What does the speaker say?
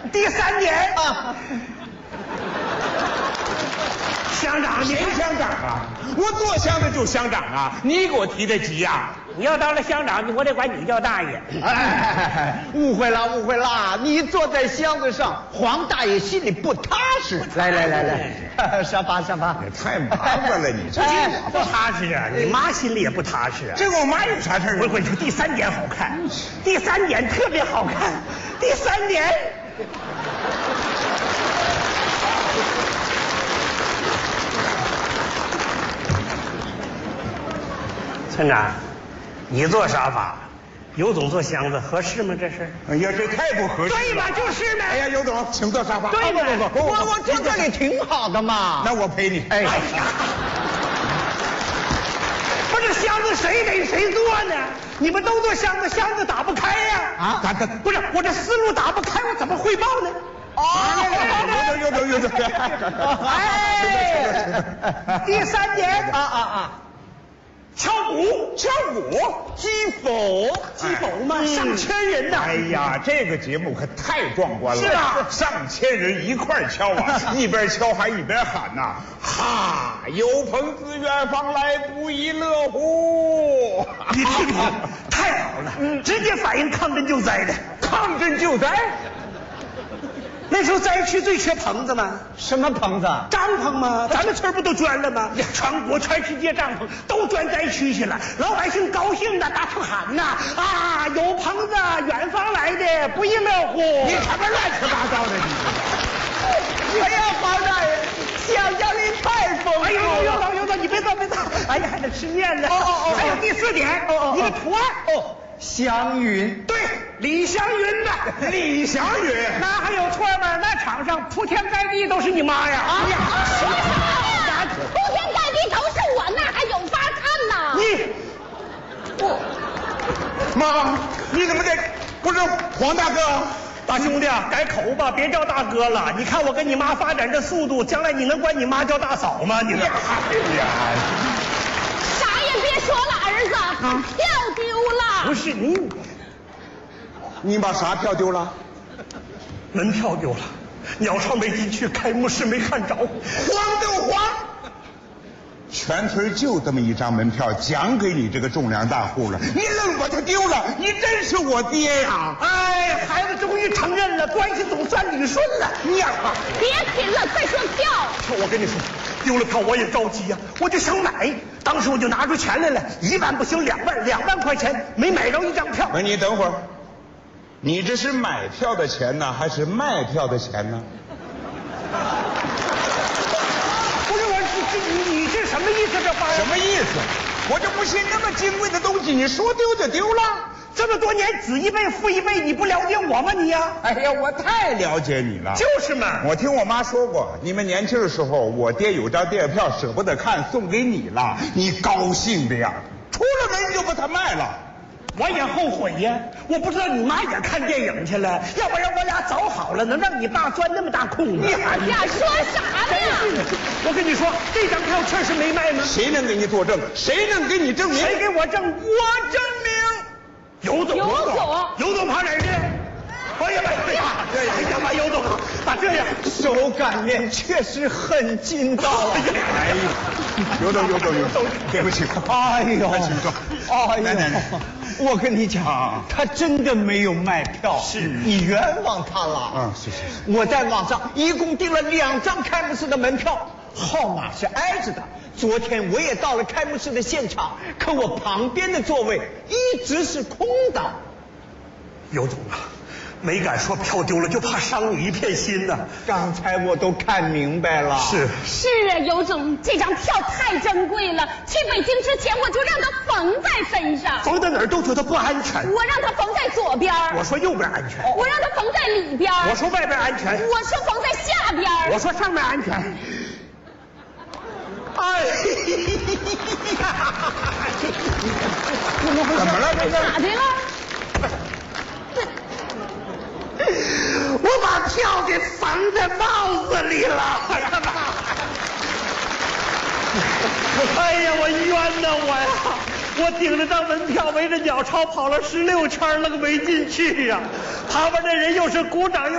第3年啊。乡长， 谁乡长啊？我做乡的就乡长啊！你给我提的急呀！ 你要当了乡长，我得管你叫大爷。 哎，误会了！你坐在箱子上，黄大爷心里不踏实。来，沙发。 也太麻烦了，你这不踏实啊！你妈心里也不踏实啊！ 这跟我妈有啥事儿？ 我跟你说，第3年好看，第3年特别好看，第3年。村长，你坐沙发，尤总坐箱子，合适吗？这是？ 哎呀，这太不合适了。 对嘛，就是嘛。 哎呀，尤总，请坐沙发。 对嘛？ 不，我坐这里挺好的嘛。 那我陪你。 哎呀，不是箱子谁给谁坐呢？你们都坐箱子，箱子打不开呀。啊？不是，我这思路打不开，我怎么汇报呢？ 有种。 哎，第3年敲鼓，击否嘛，上千人呐！ 哎呀，这个节目可太壮观了！ 是啊， 上千人一块敲啊，一边敲还一边喊呐，哈！有朋自远方来，不亦乐乎！ 你听听，太好了，直接反映抗震救灾的， 抗震救灾。 那时候灾区最缺棚子吗？ 什么棚子？ 帐篷吗？咱们村不都捐了吗？全国全世界帐篷都捐灾区去了，老百姓高兴的大声喊呐啊！有棚子，远方来的，不亦乐乎！ 你什么乱七八糟的你？ 哎呀，黄大爷，想象力太丰富了。 哎呦，有你别走。哎呀，还得吃面呢。还有第4点，一个图案。 祥云， 对，李祥云的李祥云， 那还有错吗？那场上铺天盖地都是你妈呀！ 说啥呀？铺天盖地都是我，那还有法看呢？ 妈，你怎么这不是黄大哥？ 大兄弟啊，改口吧，别叫大哥了。你看我跟你妈发展这速度，将来你能管你妈叫大嫂吗？你这， 啥也别说了，儿子，票丢了。 不是你把啥票丢了？ 门票丢了，鸟巢没进去，开幕式没看着， 慌都慌。全村就这么一张门票，奖给你这个种粮大户了，你愣把它丢了，你真是我爹呀！ 哎，孩子终于承认了，关系总算捋顺了。 呀， 别贫了，再说票。 我跟你说，丢了票我也着急呀，我就想买，当时我就拿出钱来了，1万不行2万块钱，没买着一张票。 你等会儿，你这是买票的钱呢，还是卖票的钱呢？ 不是你这什么意思？这什么意思？我这不信那么金贵的东西，你说丢就丢了。 这么多年子一辈父一辈，你不了解我吗你呀？ 哎呀，我太了解你了。 就是嘛。 我听我妈说过，你们年轻的时候，我爹有张电影票舍不得看，送给你了，你高兴的呀，出了门就把它卖了。 我也后悔呀，我不知道你妈也看电影去了，要不然我俩早好了，能让你爸钻那么大空子。 哎呀，说啥呢？ 我跟你说，这张票确实没卖吗？ 谁能给你作证？谁能给你证明？ 谁给我证？我证明。尤总跑哪儿去？哎呀妈，尤总啊，这样手擀面确实很筋道啊。 哎呀，尤总，对不起。 哎呦， 请坐。 来，我跟你讲，他真的没有卖票， 是你冤枉他了。 是。 我在网上一共订了2张开幕式的门票，号码是挨着的。昨天我也到了开幕式的现场，可我旁边的座位一直是空的。 尤总啊，没敢说票丢了，就怕伤你一片心呐。 刚才我都看明白了。 是啊，尤总，这张票太珍贵了，去北京之前我就让它缝在身上。 缝在哪儿都觉得不安全。 我让它缝在左边， 我说右边安全。 我让它缝在里边， 我说外边安全。 我说缝在下边， 我说上面安全。哎， 怎么了？这是咋的了？ 我把票给缝在帽子里了。哎呀，我冤呐我呀！我顶着张门票围着鸟巢跑了16圈了，个没进去呀！旁边的人又是鼓掌又